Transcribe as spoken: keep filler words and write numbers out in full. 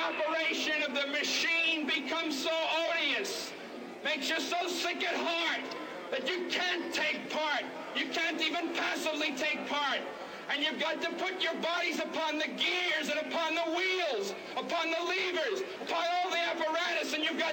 operation of the machine becomes so odious, makes you so sick at heart that you can't take part. You can't even passively take part. And you've got to put your bodies upon the gears and upon the wheels, upon the levers, upon all the apparatus, and you've got